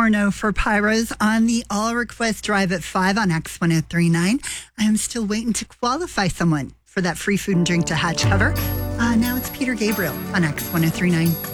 Porno for Pyros on the All Request Drive at 5 on X1039. I am still waiting to qualify someone for that free food and drink to hatch cover. Now it's Peter Gabriel on X1039.